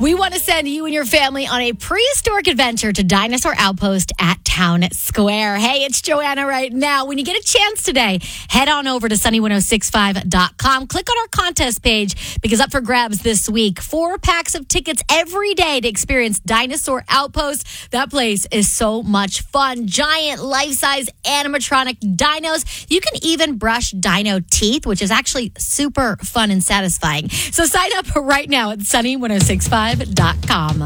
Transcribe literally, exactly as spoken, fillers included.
We want to send you and your family on a prehistoric adventure to Dinosaur Outpost at Town Square. Hey, it's Joanna right now. When you get a chance today, head on over to sunny ten sixty-five dot com. Click on our contest page because up for grabs this week, four packs of tickets every day to experience Dinosaur Outpost. That place is so much fun. Giant life-size animatronic dinos. You can even brush dino teeth, which is actually super fun and satisfying. So sign up right now at sunny ten sixty-five dot com.